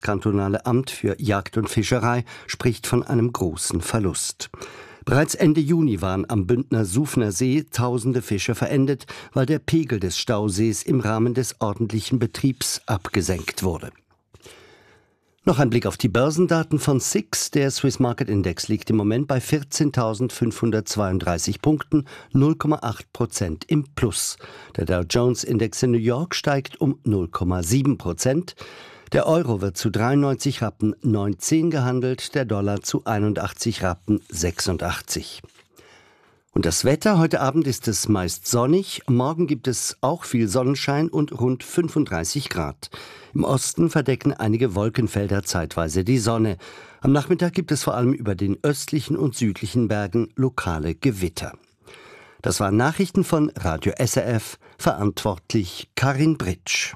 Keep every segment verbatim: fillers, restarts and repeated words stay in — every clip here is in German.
kantonale Amt für Jagd und Fischerei spricht von einem großen Verlust. Bereits Ende Juni waren am Bündner Sufner See tausende Fische verendet, weil der Pegel des Stausees im Rahmen des ordentlichen Betriebs abgesenkt wurde. Noch ein Blick auf die Börsendaten von S I X. Der Swiss Market Index liegt im Moment bei vierzehntausendfünfhundertzweiunddreißig Punkten, null Komma acht Prozent im Plus. Der Dow Jones Index in New York steigt um null Komma sieben Prozent. Der Euro wird zu dreiundneunzig Rappen neunzehn gehandelt, der Dollar zu einundachtzig Rappen sechsundachtzig. Und das Wetter: Heute Abend ist es meist sonnig, morgen gibt es auch viel Sonnenschein und rund fünfunddreißig Grad. Im Osten verdecken einige Wolkenfelder zeitweise die Sonne. Am Nachmittag gibt es vor allem über den östlichen und südlichen Bergen lokale Gewitter. Das waren Nachrichten von Radio S R F, verantwortlich Karin Britsch.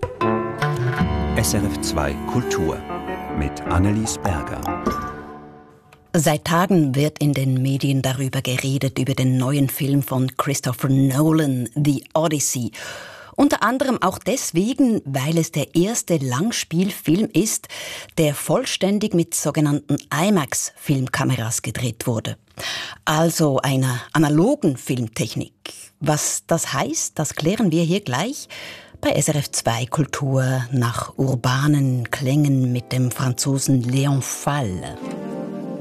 S R F zwei Kultur mit Annelies Berger. Seit Tagen wird in den Medien darüber geredet, über den neuen Film von Christopher Nolan, The Odyssey. Unter anderem auch deswegen, weil es der erste Langspielfilm ist, der vollständig mit sogenannten IMAX-Filmkameras gedreht wurde. Also einer analogen Filmtechnik. Was das heißt, das klären wir hier gleich bei S R F zwei Kultur nach urbanen Klängen mit dem Franzosen Léon Fall.